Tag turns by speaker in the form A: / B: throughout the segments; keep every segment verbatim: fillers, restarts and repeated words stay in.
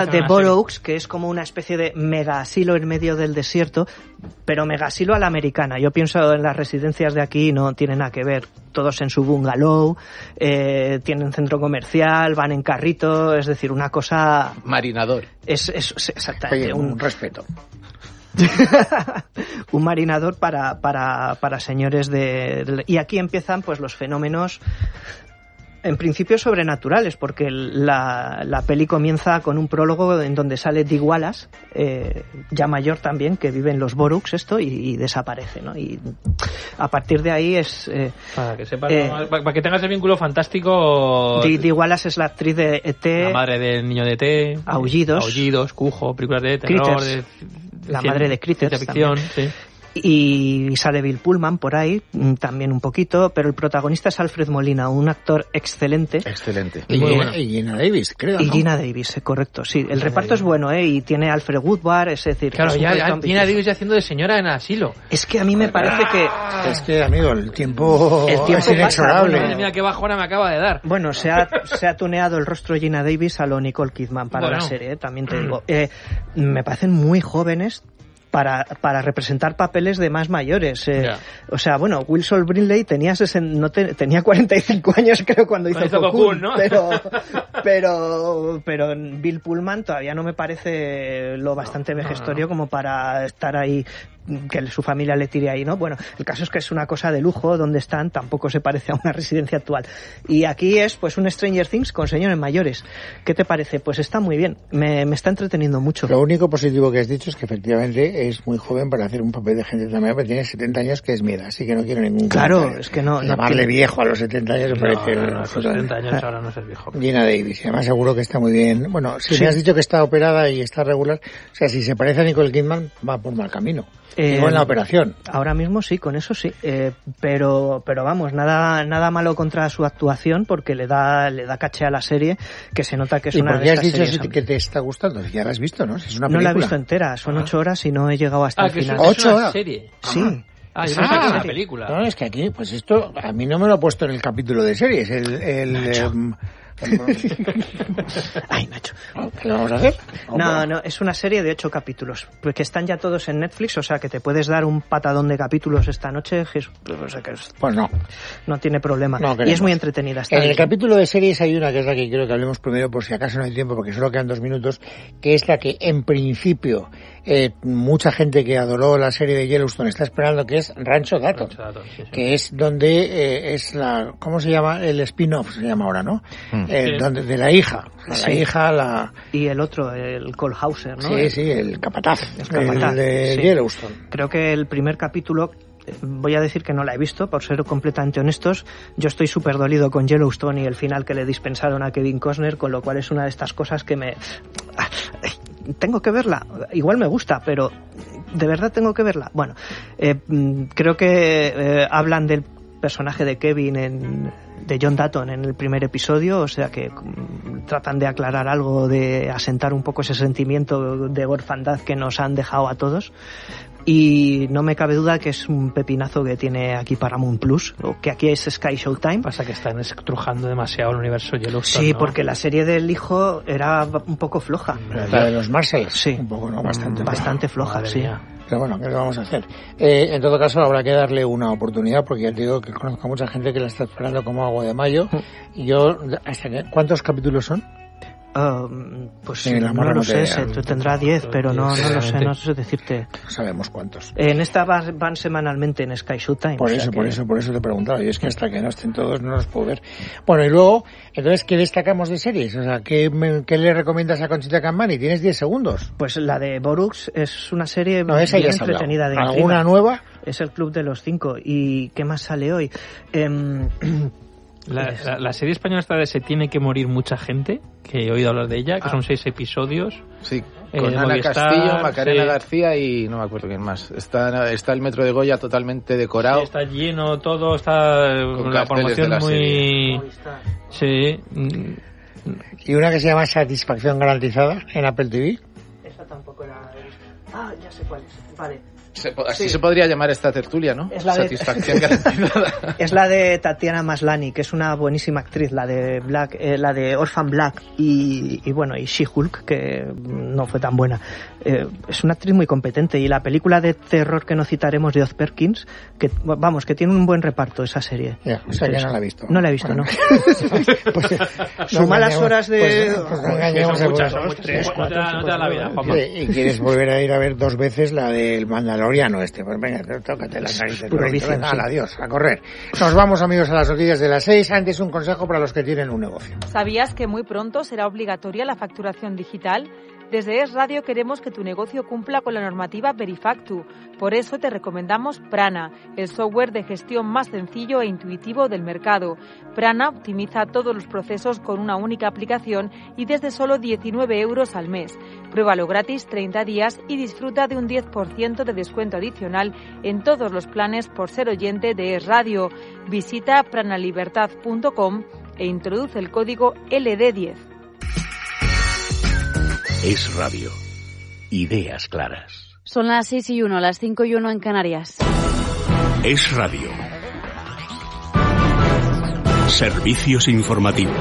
A: de Burroughs, que es como una especie de mega asilo en medio del desierto, pero mega asilo a la americana. Yo pienso en las residencias de aquí, no tienen nada que ver. Todos en su bungalow, eh, tienen centro comercial, van en carrito, es decir, una cosa...
B: Marinador.
A: Es, es, es exactamente.
C: Oye, un, un respeto.
A: Un marinador para, para, para señores de, de... Y aquí empiezan pues los fenómenos... En principio sobrenaturales, porque la, la peli comienza con un prólogo en donde sale Dick Wallace, eh, ya mayor también, que vive en los Burroughs esto, y, y desaparece, ¿no? Y a partir de ahí es... Eh,
D: para que sepas, eh, para, para que tengas el vínculo fantástico...
A: Dick, Dick Wallace es la actriz de E T...
D: La madre del niño de E T...
A: Aullidos...
D: Aullidos, Cujo, películas de terror... De,
A: de la madre de Critters
D: ficción, sí.
A: Y sale Bill Pullman por ahí, también un poquito, pero el protagonista es Alfred Molina, un actor excelente.
B: Excelente.
C: Y, Gina, bueno. y Gina Davis, creo, ¿no?
A: Y Gina Davis, correcto, sí. El reparto es bueno, ¿eh? Y tiene Alfred Woodward, es decir...
D: Claro, ya, ya Gina Davis ya haciendo de señora en asilo.
A: Es que a mí me parece que...
C: Es que, amigo, el tiempo,
A: el tiempo
C: es inexorable.
D: Bueno, mira qué bajona me acaba de dar.
A: Bueno, se ha, se ha tuneado el rostro de Gina Davis a lo Nicole Kidman para bueno. la serie, ¿eh? También te digo. Eh, me parecen muy jóvenes para para representar papeles de más mayores. Eh, yeah. O sea, bueno, Wilson Brimley tenía sesen, no te, tenía cuarenta y cinco años creo cuando hizo,
D: hizo Cocoon, Cocoon, ¿no?
A: Pero, pero, pero Bill Pullman todavía no me parece lo bastante no, vejestorio no, no. como para estar ahí, que su familia le tire ahí, ¿no? Bueno, el caso es que es una cosa de lujo donde están, tampoco se parece a una residencia actual. Y aquí es pues un Stranger Things con señores mayores. ¿Qué te parece? Pues está muy bien, me, me está entreteniendo mucho.
C: Lo único positivo que has dicho es que efectivamente es muy joven para hacer un papel de gente también, pero tiene setenta años, que es mi edad, así que no quiero ningún...
A: Claro, comentario. Es que no...
C: Llamarle
A: no,
C: viejo a los setenta años me
D: no,
C: parece...
D: No, no, no, setenta años ahora no es el viejo.
C: Gina Davis, además seguro que está muy bien. Bueno, si
A: sí.
C: me has dicho que está operada y está regular, o sea, si se parece a Nicole Kidman, va por mal camino. Eh, Digo en la operación.
A: Ahora mismo sí, con eso sí, eh, pero pero vamos, nada nada malo contra su actuación, porque le da le da caché a la serie, que se nota que es
C: ¿Y
A: una
C: por qué has dicho si que te está gustando? Ya la has visto, ¿no? Si es una
A: no
C: película.
A: la he visto entera, son ocho horas y no he llegado hasta
D: ah,
A: el final.
D: Es
C: ¿Ocho
D: una
C: horas?
D: Serie.
A: Sí.
D: Ah, yo pensaba que era una película.
C: No, es que aquí, pues esto, a mí no me lo he puesto en el capítulo de series, el... el eh,
A: Ay, Nacho.
C: ¿Qué vamos a hacer?
A: No, no, es una serie de ocho capítulos, porque están ya todos en Netflix, o sea que te puedes dar un patadón de capítulos esta noche, o sea que es,
C: pues no.
A: No tiene problema.
C: No
A: y es muy entretenida. Está
C: en
A: bien.
C: El capítulo de series hay una que es la que quiero que hablemos primero, por si acaso no hay tiempo, porque solo quedan dos minutos, que es la que en principio eh, mucha gente que adoró la serie de Yellowstone está esperando, que es Rancho Dawson,
D: Rancho Dawson sí, sí.
C: que es donde eh, es la, ¿cómo se llama? El spin-off se llama ahora, ¿no? Mm. Eh, sí. Donde de la hija, la sí. hija, la...
A: Y el otro, el Cole Hauser, ¿no?
C: Sí, sí, el capataz,
A: el, capataz,
C: el de
A: sí.
C: Yellowstone.
A: Creo que el primer capítulo, voy a decir que no la he visto, por ser completamente honestos. Yo estoy súper dolido con Yellowstone y el final que le dispensaron a Kevin Costner, con lo cual es una de estas cosas que me... Tengo que verla, igual me gusta, pero ¿de verdad tengo que verla? Bueno, eh, creo que eh, hablan del personaje de Kevin en... de John Dutton en el primer episodio, o sea que um, tratan de aclarar algo, de asentar un poco ese sentimiento de orfandad que nos han dejado a todos, y no me cabe duda que es un pepinazo que tiene aquí Paramount Plus, o que aquí es Sky Showtime.
D: Pasa que están estrujando demasiado el universo Yellowstone.
A: Sí,
D: ¿no?
A: Porque la serie del hijo era un poco floja.
C: La de los Marshalls,
A: sí,
C: un poco, ¿no? Bastante,
A: bastante floja,
D: Madre
A: sí.
D: Mía.
C: Pero bueno, ¿qué le vamos a hacer? Eh, en todo caso, habrá que darle una oportunidad, porque ya te digo que conozco a mucha gente que la está esperando como agua de mayo. Y yo, hasta que, ¿cuántos capítulos son?
A: Uh, pues
C: sí,
A: no lo no sé, se, tendrá diez, pero no, no lo sé, no sé decirte.
C: No sabemos cuántos.
A: En esta van, van semanalmente en Sky Showtime.
C: Por eso,
A: o sea
C: por
A: que...
C: eso, por eso te he preguntado. Y es que hasta que no estén todos no los puedo ver. Bueno, y luego, entonces, ¿qué destacamos de series? O sea, ¿qué, me, qué le recomiendas a Conchita Cammani? Tienes diez segundos.
A: Pues la de Burroughs es una serie
C: no, esa
A: bien
C: ya
A: entretenida. De
C: ¿Alguna
A: intriga.
C: nueva?
A: Es el Club de los Cinco. ¿Y qué más sale hoy? Eh,
D: La, la, la serie española está de Se tiene que morir mucha gente, que he oído hablar de ella, que ah. son seis episodios.
B: Sí, con
D: eh,
B: Ana
D: Movistar,
B: Castillo, Macarena
D: sí.
B: García y no me acuerdo quién más. Está, está el Metro de Goya totalmente decorado.
D: Sí, está lleno todo, está
B: con
D: la promoción
B: la
D: muy... Sí.
C: ¿Y una que se llama Satisfacción Garantizada en Apple T V?
A: Esa tampoco la he visto. Ah, ya sé cuál es. Vale.
B: Se, así
A: Sí.
B: se podría llamar esta tertulia, ¿no?
A: Es la de-
B: Satisfacción garantizada.
A: Es la de Tatiana Maslany, que es una buenísima actriz, la de Black, eh, la de Orphan Black y, y bueno, y She-Hulk, que no fue tan buena. Eh, es una actriz muy competente, y la película de terror que no citaremos de Oz Perkins, que vamos, que tiene un buen reparto esa serie.
C: Ya, o sea que no la he visto.
A: No la he visto,
C: Bueno.
A: ¿no?
C: Pues,
A: Sus malas horas de...
C: Pues, pues no engañemos
D: son
C: a-
D: muchas, son
C: pues,
D: muchas.
C: tres,
D: No te
C: cuatro,
D: da- no te da la vida, Juanma.
C: Sí, y quieres volver a ir a ver dos veces la del Mandaloriano este, pues venga, tócate las narices.
A: Puro
C: Lorito,
A: vicio,
C: venga,
A: sí.
C: ala, adiós, a correr. Nos vamos, amigos, a las noticias de las seis. Antes un consejo para los que tienen un negocio.
E: ¿Sabías que muy pronto será obligatoria la facturación digital? Desde Es Radio queremos que tu negocio cumpla con la normativa Verifactu. Por eso te recomendamos Prana, el software de gestión más sencillo e intuitivo del mercado. Prana optimiza todos los procesos con una única aplicación y desde solo diecinueve euros al mes. Pruébalo gratis treinta días y disfruta de un diez por ciento de descuento adicional en todos los planes por ser oyente de Es Radio. Visita pranalibertad punto com e introduce el código L D diez.
F: Es Radio. Ideas claras.
G: Son las seis y uno, las cinco y uno en Canarias.
F: Es Radio. Servicios informativos.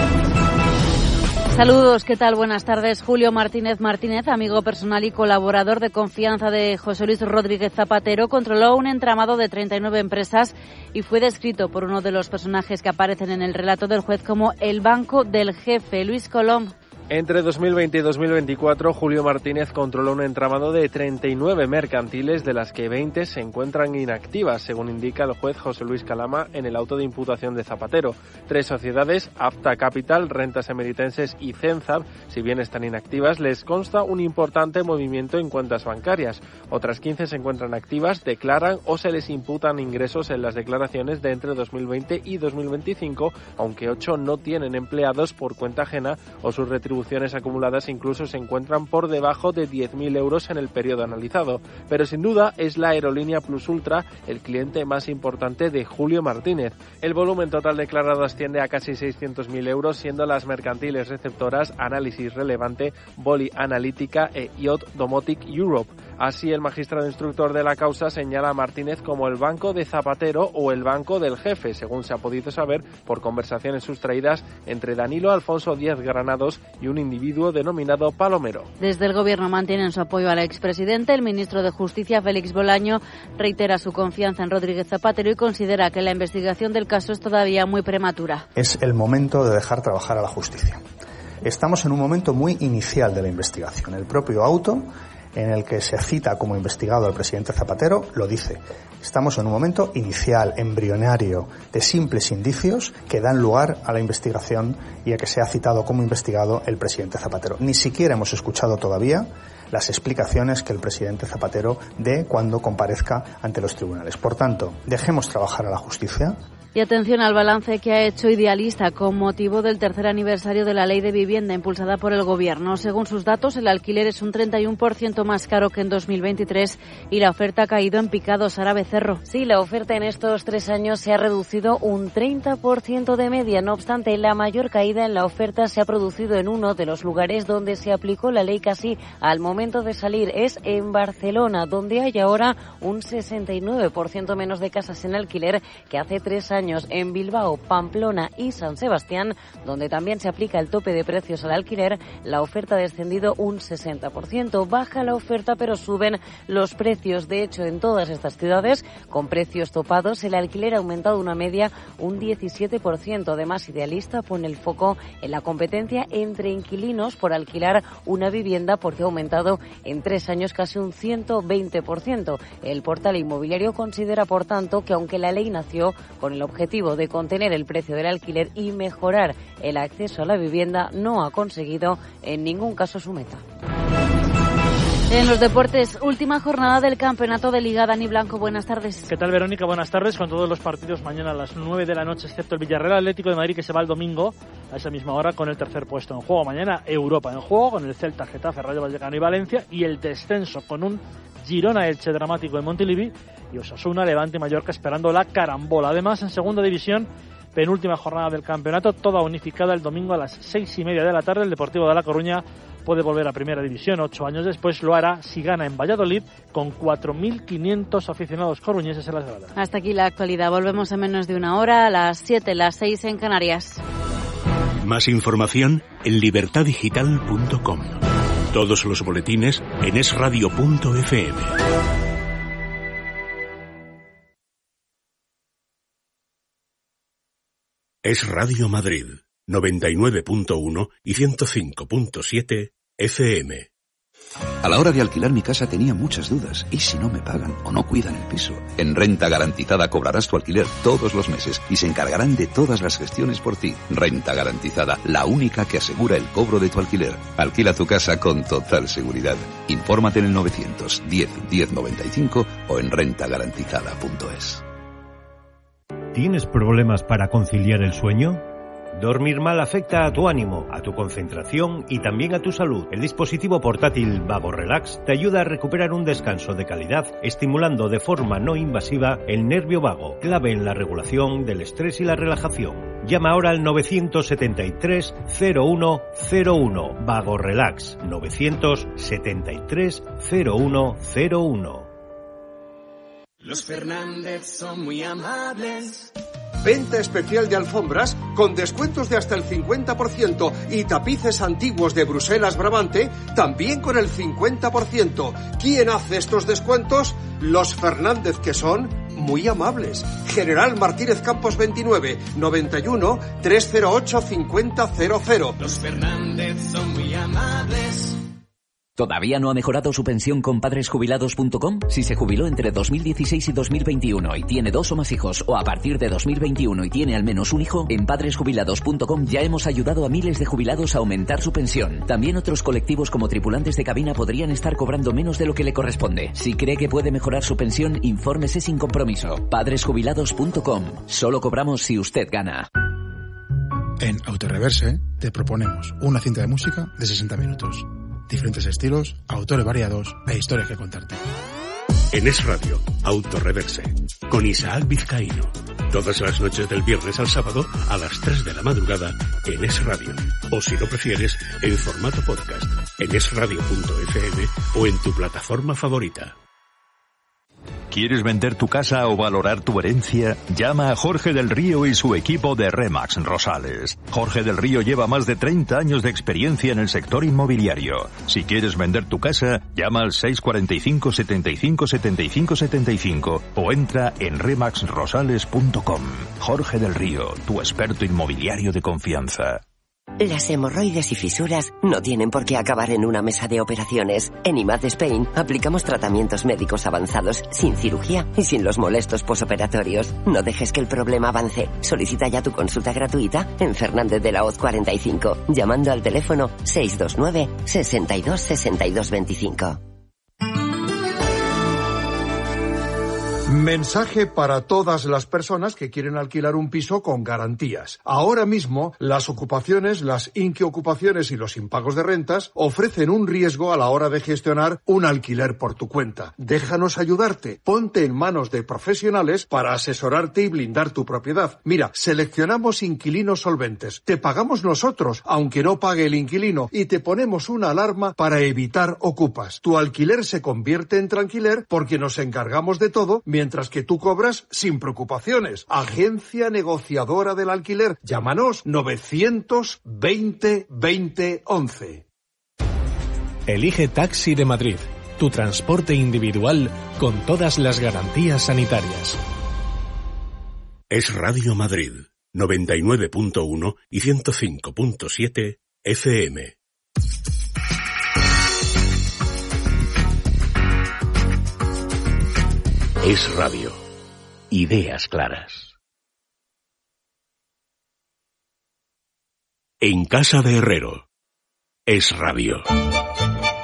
G: Saludos, ¿qué tal? Buenas tardes. Julio Martínez Martínez, amigo personal y colaborador de confianza de José Luis Rodríguez Zapatero, controló un entramado de treinta y nueve empresas y fue descrito por uno de los personajes que aparecen en el relato del juez como el banco del jefe. Luis Colom.
H: Entre dos mil veinte y dos mil veinticuatro, Julio Martínez controló un entramado de treinta y nueve mercantiles, de las que veinte se encuentran inactivas, según indica el juez José Luis Calama en el auto de imputación de Zapatero. Tres sociedades, Apta Capital, Rentas Emeritenses y Cenzab, si bien están inactivas, les consta un importante movimiento en cuentas bancarias. Otras quince se encuentran activas, declaran o se les imputan ingresos en las declaraciones de entre dos mil veinte y dos mil veinticinco, aunque ocho no tienen empleados por cuenta ajena o sus retribuciones acumuladas incluso se encuentran por debajo de diez mil euros en el periodo analizado. Pero sin duda es la aerolínea Plus Ultra el cliente más importante de Julio Martínez. El volumen total declarado asciende a casi seiscientos mil euros, siendo las mercantiles receptoras Análisis Relevante, Boli Analítica e Yacht Domotic Europe. Así, el magistrado instructor de la causa señala a Martínez como el banco de Zapatero o el banco del jefe, según se ha podido saber por conversaciones sustraídas entre Danilo Alfonso Díaz Granados y un individuo denominado Palomero.
G: Desde el Gobierno mantienen su apoyo al expresidente. El ministro de Justicia, Félix Bolaño, reitera su confianza en Rodríguez Zapatero y considera que la investigación del caso es todavía muy prematura.
I: Es el momento de dejar trabajar a la justicia. Estamos en un momento muy inicial de la investigación. El propio auto en el que se cita como investigado al presidente Zapatero lo dice. Estamos en un momento inicial, embrionario, de simples indicios que dan lugar a la investigación y a que sea citado como investigado el presidente Zapatero. Ni siquiera hemos escuchado todavía las explicaciones que el presidente Zapatero dé cuando comparezca ante los tribunales. Por tanto, dejemos trabajar a la justicia.
G: Y atención al balance que ha hecho Idealista con motivo del tercer aniversario de la Ley de Vivienda impulsada por el Gobierno. Según sus datos, el alquiler es un treinta y uno por ciento más caro que en dos mil veintitrés y la oferta ha caído en picado. Sara Becerro.
J: Sí, la oferta en estos tres años se ha reducido un treinta por ciento de media. No obstante, la mayor caída en la oferta se ha producido en uno de los lugares donde se aplicó la ley casi al momento de salir. Es en Barcelona, donde hay ahora un sesenta y nueve por ciento menos de casas en alquiler que hace tres años. En Bilbao, Pamplona y San Sebastián, donde también se aplica el tope de precios al alquiler, la oferta ha descendido un sesenta por ciento. Baja la oferta, pero suben los precios. De hecho, en todas estas ciudades, con precios topados, el alquiler ha aumentado una media un diecisiete por ciento. Además, Idealista pone el foco en la competencia entre inquilinos por alquilar una vivienda, porque ha aumentado en tres años casi un ciento veinte por ciento. El portal inmobiliario considera, por tanto, que aunque la ley nació con el objetivo de contener el precio del alquiler y mejorar el acceso a la vivienda, no ha conseguido en ningún caso su meta.
G: En los deportes, última jornada del campeonato de Liga. Dani Blanco, buenas tardes.
K: ¿Qué tal, Verónica? Buenas tardes. Con todos los partidos mañana a las nueve de la noche, excepto el Villarreal Atlético de Madrid, que se va el domingo a esa misma hora con el tercer puesto en juego. Mañana Europa en juego con el Celta, Getafe, Rayo Vallecano y Valencia, y el descenso con un Girona-Elche dramático en Montilivi y Osasuna, Levante y Mallorca esperando la carambola. Además, en segunda división, penúltima jornada del campeonato, toda unificada el domingo a las seis y media de la tarde. El Deportivo de La Coruña puede volver a Primera División ocho años después. Lo hará si gana en Valladolid con cuatro mil quinientos aficionados coruñeses en las gradas.
G: Hasta aquí la actualidad. Volvemos en menos de una hora, a las siete, las seis en Canarias.
F: Más información en libertad digital punto com. Todos los boletines en es radio punto efe eme. Es Radio Madrid, noventa y nueve punto uno y ciento cinco punto siete efe eme.
L: A la hora de alquilar mi casa tenía muchas dudas. ¿Y si no me pagan o no cuidan el piso? En Renta Garantizada cobrarás tu alquiler todos los meses y se encargarán de todas las gestiones por ti. Renta Garantizada, la única que asegura el cobro de tu alquiler. Alquila tu casa con total seguridad. Infórmate en el novecientos diez diez noventa y cinco o en renta garantizada punto es.
M: ¿Tienes problemas para conciliar el sueño? Dormir mal afecta a tu ánimo, a tu concentración y también a tu salud. El dispositivo portátil Vago Relax te ayuda a recuperar un descanso de calidad, estimulando de forma no invasiva el nervio vago, clave en la regulación del estrés y la relajación. Llama ahora al novecientos setenta y tres cero uno cero uno. Vago Relax, novecientos setenta y tres cero uno cero uno.
N: Los Fernández son muy amables.
O: Venta especial de alfombras con descuentos de hasta el cincuenta por ciento y tapices antiguos de Bruselas Brabante también con el cincuenta por ciento. ¿Quién hace estos descuentos? Los Fernández, que son muy amables. General Martínez Campos veintinueve, noventa y uno, trescientos ocho, cincuenta cero cero.
N: Los Fernández son muy amables.
P: ¿Todavía no ha mejorado su pensión con padres jubilados punto com? Si se jubiló entre dos mil dieciséis y dos mil veintiuno y tiene dos o más hijos, o a partir de dos mil veintiuno y tiene al menos un hijo, en padres jubilados punto com ya hemos ayudado a miles de jubilados a aumentar su pensión. También otros colectivos como tripulantes de cabina podrían estar cobrando menos de lo que le corresponde. Si cree que puede mejorar su pensión, infórmese sin compromiso. padres jubilados punto com. Solo cobramos si usted gana.
Q: En Autoreverse te proponemos una cinta de música de sesenta minutos. Diferentes estilos, autores variados e historias que contarte.
F: En Es Radio, Autoreverse, con Isaac Vizcaíno. Todas las noches del viernes al sábado a las tres de la madrugada en Es Radio. O si lo prefieres, en formato podcast, en es radio punto efe eme o en tu plataforma favorita.
R: ¿Quieres vender tu casa o valorar tu herencia? Llama a Jorge del Río y su equipo de Remax Rosales. Jorge del Río lleva más de treinta años de experiencia en el sector inmobiliario. Si quieres vender tu casa, llama al seis cuatro cinco, setenta y cinco, setenta y cinco, setenta y cinco o entra en remax rosales punto com. Jorge del Río, tu experto inmobiliario de confianza.
S: Las hemorroides y fisuras no tienen por qué acabar en una mesa de operaciones. En I M A D Spain aplicamos tratamientos médicos avanzados, sin cirugía y sin los molestos posoperatorios. No dejes que el problema avance. Solicita ya tu consulta gratuita en Fernández de la Hoz cuarenta y cinco, llamando al teléfono seis dos nueve, sesenta y dos, sesenta y dos veinticinco.
T: Mensaje para todas las personas que quieren alquilar un piso con garantías. Ahora mismo, las ocupaciones, las inquiocupaciones y los impagos de rentas ofrecen un riesgo a la hora de gestionar un alquiler por tu cuenta. Déjanos ayudarte. Ponte en manos de profesionales para asesorarte y blindar tu propiedad. Mira, seleccionamos inquilinos solventes. Te pagamos nosotros, aunque no pague el inquilino, y te ponemos una alarma para evitar ocupas. Tu alquiler se convierte en tranquiler porque nos encargamos de todo, mientras que tú cobras sin preocupaciones. Agencia Negociadora del Alquiler. Llámanos novecientos veinte veinte once.
U: Elige Taxi de Madrid, tu transporte individual con todas las garantías sanitarias.
F: Es Radio Madrid, noventa y nueve punto uno y ciento cinco punto siete efe eme. Es Radio. Ideas claras. En casa de Herrero. Es Radio.